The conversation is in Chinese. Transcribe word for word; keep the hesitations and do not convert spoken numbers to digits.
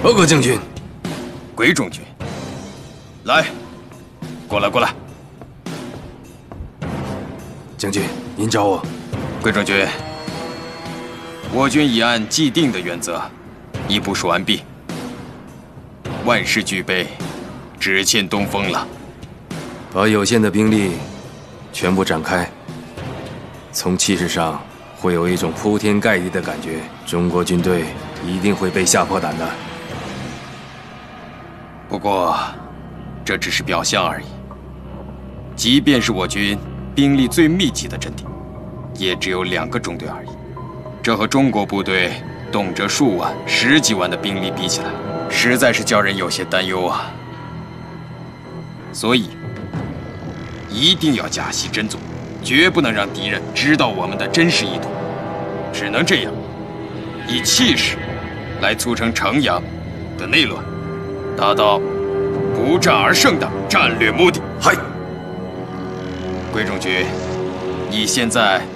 报告将军。 鬼中军，来，过来，过来。 将军，您找我。 鬼中军，我军已按既定的原则，已部署完毕，万事俱备，只欠东风了。 把有限的兵力全部展开，从气势上会有一种铺天盖地的感觉，中国军队一定会被吓破胆的。 不过，这只是表象而已。即便是我军兵力最密集的阵地，也只有两个中队而已。这和中国部队动辄数万、十几万的兵力比起来，实在是叫人有些担忧啊。所以，一定要假戏真做，绝不能让敌人知道我们的真实意图。只能这样，以气势来促成城阳的内乱，达到不战而胜的战略目的。 嗨， 桂中军，你现在